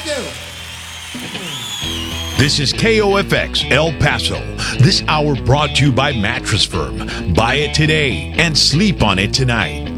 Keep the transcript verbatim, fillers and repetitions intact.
Thank you. This is K O F X El Paso. This hour brought to you by Mattress Firm. Buy it today and sleep on it tonight.